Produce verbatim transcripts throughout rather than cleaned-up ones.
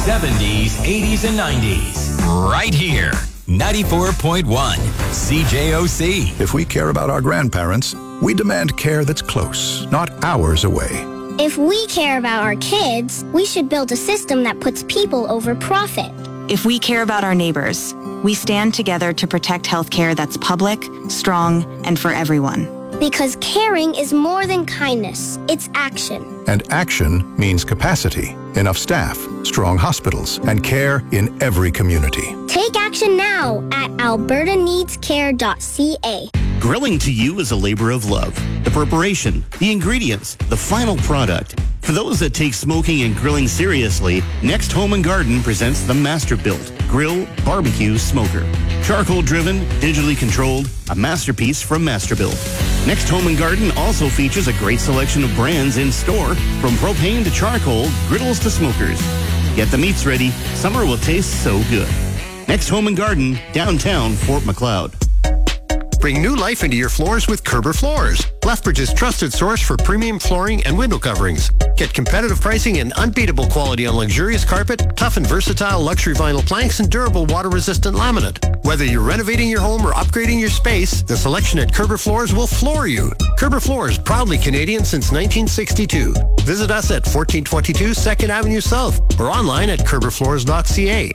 seventies, eighties, and nineties. Right here. ninety-four point one C J O C. If we care about our grandparents, we demand care that's close, not hours away. If we care about our kids, we should build a system that puts people over profit. If we care about our neighbors, we stand together to protect healthcare that's public, strong, and for everyone. Because caring is more than kindness, it's action. And action means capacity, enough staff, strong hospitals, and care in every community. Take action now at alberta needs care dot c a. Grilling to you is a labor of love. The preparation, the ingredients, the final product. For those that take smoking and grilling seriously, Next Home and Garden presents the Masterbuilt Grill Barbecue Smoker. Charcoal-driven, digitally controlled, a masterpiece from Masterbuilt. Next Home and Garden also features a great selection of brands in store, from propane to charcoal, griddles to smokers. Get the meats ready. Summer will taste so good. Next Home and Garden, downtown Fort Macleod. Bring new life into your floors with Kerber Floors, Lethbridge's trusted source for premium flooring and window coverings. Get competitive pricing and unbeatable quality on luxurious carpet, tough and versatile luxury vinyl planks, and durable water-resistant laminate. Whether you're renovating your home or upgrading your space, the selection at Kerber Floors will floor you. Kerber Floors, proudly Canadian since nineteen sixty-two. Visit us at fourteen twenty-two second Avenue South or online at kerber floors dot c a.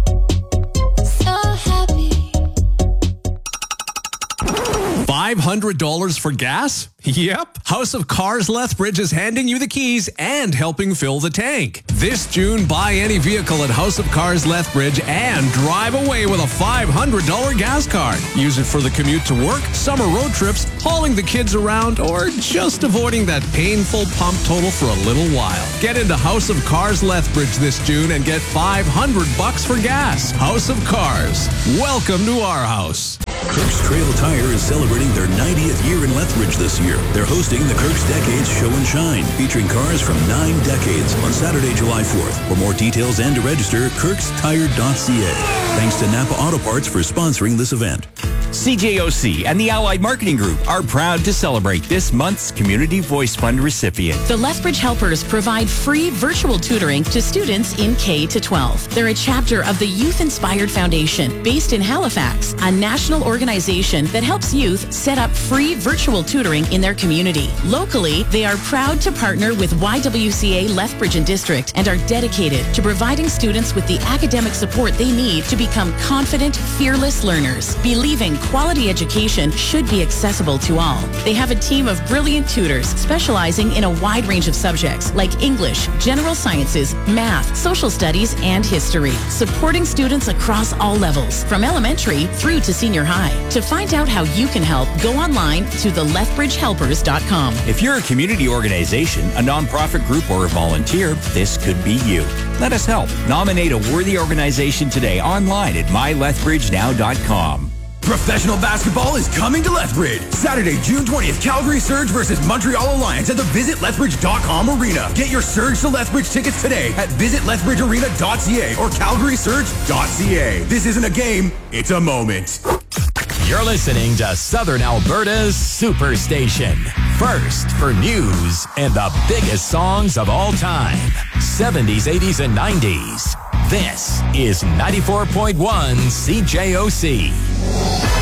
five hundred dollars for gas? Yep. House of Cars Lethbridge is handing you the keys and helping fill the tank. This June, buy any vehicle at House of Cars Lethbridge and drive away with a five hundred dollars gas card. Use it for the commute to work, summer road trips, hauling the kids around, or just avoiding that painful pump total for a little while. Get into House of Cars Lethbridge this June and get five hundred bucks for gas. House of Cars. Welcome to our house. Kirk's Trail Tire is celebrating their ninetieth year in Lethbridge this year. They're hosting the Kirk's Decades Show and Shine, featuring cars from nine decades on Saturday, July fourth. For more details and to register, kirks tire dot c a. Thanks to Napa Auto Parts for sponsoring this event. C J O C and the Allied Marketing Group are proud to celebrate this month's Community Voice Fund recipient. The Lethbridge Helpers provide free virtual tutoring to students in K to twelve. They're a chapter of the Youth Inspired Foundation, based in Halifax, a national organization that helps youth set up free virtual tutoring in their community. Locally, they are proud to partner with Y W C A Lethbridge and District and are dedicated to providing students with the academic support they need to become confident, fearless learners, believing quality education should be accessible to all. They have a team of brilliant tutors specializing in a wide range of subjects like English, general sciences, math, social studies, and history, supporting students across all levels, from elementary through to senior high. To find out how you can help, go online to the lethbridge helpers dot com. If you're a community organization, a nonprofit group, or a volunteer, this could be you. Let us help. Nominate a worthy organization today online at my lethbridge now dot com. Professional basketball is coming to Lethbridge. Saturday, June twentieth, Calgary Surge versus Montreal Alliance at the visit lethbridge dot com arena. Get your Surge to Lethbridge tickets today at visit lethbridge arena dot c a or calgary surge dot c a. This isn't a game, it's a moment. You're listening to Southern Alberta's Superstation. First for news and the biggest songs of all time. seventies, eighties, and nineties. This is ninety-four point one C J O C.